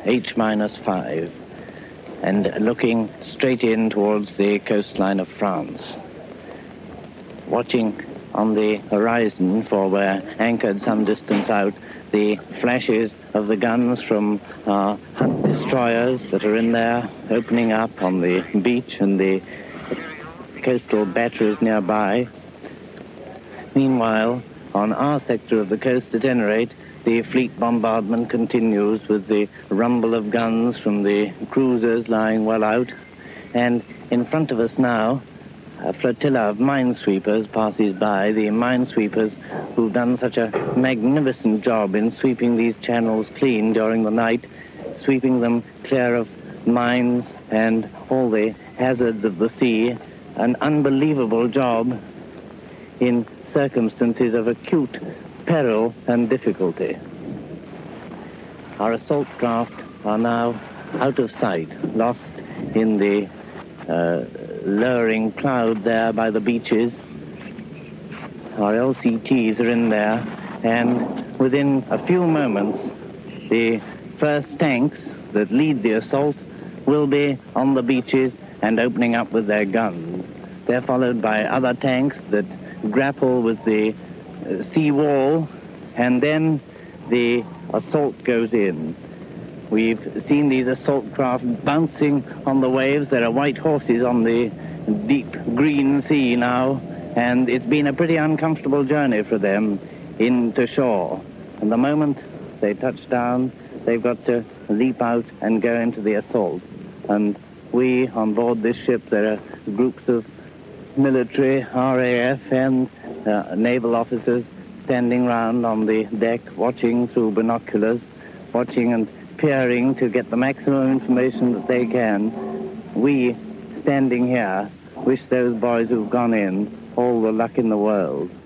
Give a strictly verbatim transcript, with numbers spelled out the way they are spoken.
H minus five, and looking straight in towards the coastline of France. Watching on the horizon, for we're anchored some distance out, the flashes of the guns from our hunt destroyers that are in there, opening up on the beach and the coastal batteries nearby. Meanwhile, on our sector of the coast, at any rate, the fleet bombardment continues with the rumble of guns from the cruisers lying well out. And in front of us now, a flotilla of minesweepers passes by, the minesweepers who've done such a magnificent job in sweeping these channels clean during the night, sweeping them clear of mines and all the hazards of the sea. An unbelievable job in circumstances of acute peril and difficulty. Our assault craft are now out of sight, lost in the uh, lowering cloud there by the beaches. Our L C Ts are in there, and within a few moments, the first tanks that lead the assault will be on the beaches and opening up with their guns. They're followed by other tanks that grapple with the uh, sea wall, and then the assault goes in. We've seen these assault craft bouncing on the waves. There are white horses on the deep green sea now, and it's been a pretty uncomfortable journey for them into shore. And the moment they touch down, they've got to leap out and go into the assault. And we, on board this ship, there are groups of military, R A F, and uh, naval officers standing round on the deck, watching through binoculars, watching and peering to get the maximum information that they can. We, standing here, wish those boys who've gone in all the luck in the world.